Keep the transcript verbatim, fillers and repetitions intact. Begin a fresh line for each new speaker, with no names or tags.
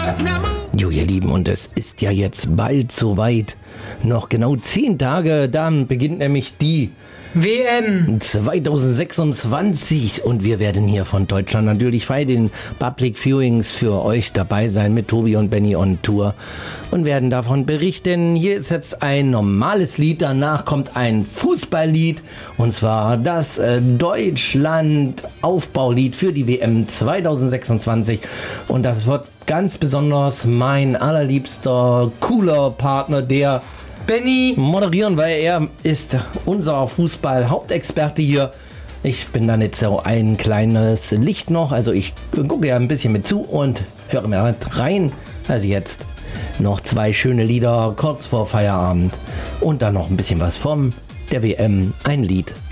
Jo, ihr Lieben, und es ist ja jetzt bald soweit. Noch genau zehn Tage, dann beginnt nämlich die
W M
zwanzig sechsundzwanzig und wir werden hier von Deutschland natürlich bei den Public Viewings für euch dabei sein mit Tobi und Benny on Tour und werden davon berichten. Hier ist jetzt ein normales Lied, danach kommt ein Fußballlied und zwar das äh, Deutschland-Aufbaulied für die W M zwanzig sechsundzwanzig und das wird ganz besonders mein allerliebster, cooler Partner, der
Benny
moderieren, weil er ist unser Fußball-Hauptexperte hier. Ich bin dann jetzt so ein kleines Licht noch, also ich gucke ja ein bisschen mit zu und höre mir halt rein. Also jetzt noch zwei schöne Lieder kurz vor Feierabend und dann noch ein bisschen was vom der W M, ein Lied